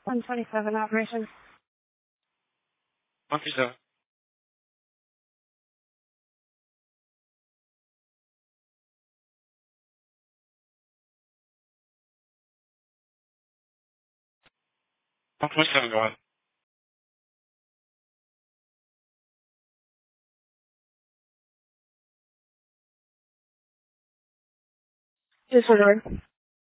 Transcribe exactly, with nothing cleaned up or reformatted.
one twenty-seven operation. one twenty-seven. one twenty-seven, go ahead. Disregard.